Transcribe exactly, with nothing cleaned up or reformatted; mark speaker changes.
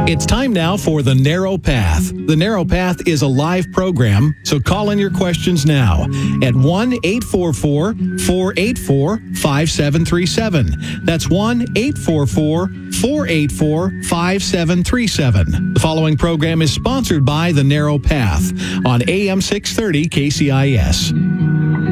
Speaker 1: It's time now for The Narrow Path. The Narrow Path is a live program, so call in your questions now at one eight four four, four eight four, five seven three seven. That's one eight four four, four eight four, five seven three seven. The following program is sponsored by The Narrow Path on A M six thirty K C I S.